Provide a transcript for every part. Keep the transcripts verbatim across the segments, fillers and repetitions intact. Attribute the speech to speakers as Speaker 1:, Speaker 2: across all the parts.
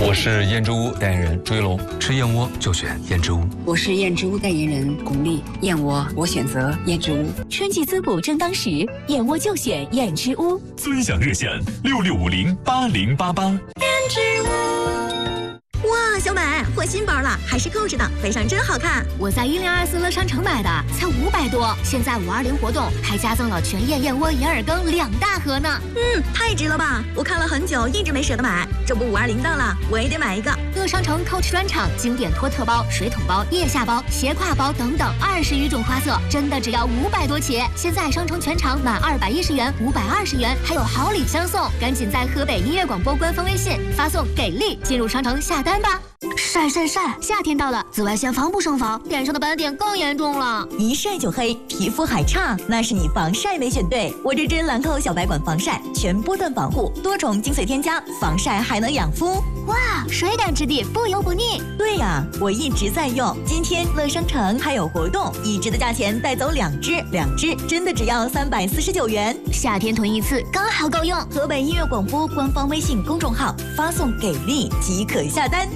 Speaker 1: 我是燕之屋代言人朱一龙，
Speaker 2: 吃燕窝就选燕之屋。
Speaker 3: 我是燕之屋代言人巩俐，燕窝我选择燕之屋。
Speaker 4: 春季滋补正当时，燕窝就选燕之屋。
Speaker 5: 尊享热线六六五零八零八八。燕之
Speaker 6: 屋。哇，小美换新包了，还是 Coach 的，背上真好看。
Speaker 4: 我在一零二四乐商城买的，才五百多。现在五二零活动还加赠了全燕燕窝银耳羹两大盒呢。
Speaker 6: 嗯，太值了吧！我看了很久，一直没舍得买。这不五二零到了，我也得买一个。
Speaker 4: 乐商城 Coach 专场经典托特包、水桶包、腋下包、斜挎包等等二十余种花色，真的只要五百多起。现在商城全场满二百一十元、五百二十元，还有好礼相送。赶紧在河北音乐广播官方微信发送“给力”进入商城下单吧。
Speaker 7: 晒晒晒！
Speaker 4: 夏天到了，紫外线防不胜防，脸上的斑点更严重了。
Speaker 6: 一晒就黑，皮肤还差，那是你防晒没选对。我这支兰蔻小白管防晒，全波段防护，多重精粹添加，防晒还能养肤。
Speaker 4: 哇，水感质地，不油不腻。
Speaker 6: 对呀、啊，我一直在用。今天乐商城还有活动，一支的价钱带走两支，两支真的只要三百四十九元。
Speaker 4: 夏天囤一次刚好够用。
Speaker 6: 河北音乐广播官方微信公众号发送“给力”即可下单。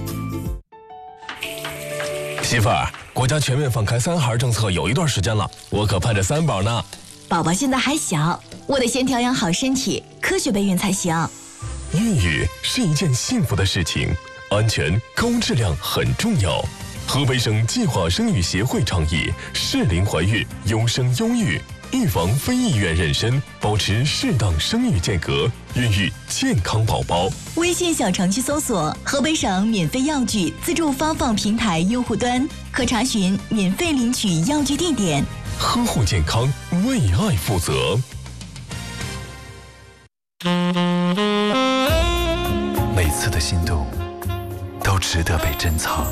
Speaker 8: 媳妇儿，国家全面放开三孩政策有一段时间了，我可盼着三宝呢。
Speaker 6: 宝宝现在还小，我得先调养好身体，科学备孕才行。
Speaker 8: 孕育是一件幸福的事情，安全高质量很重要。河北省计划生育协会倡议适龄怀孕，优生优育，预防非意愿妊娠，保持适当生育间隔，孕育健康宝宝。
Speaker 6: 微信小程序搜索河北省免费药具自助发放平台用户端，可查询免费领取药具地点。
Speaker 8: 呵护健康，为爱负责。
Speaker 9: 每次的心动都值得被珍藏。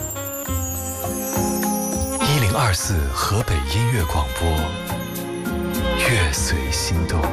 Speaker 9: 一零二四河北音乐广播，乐随心动。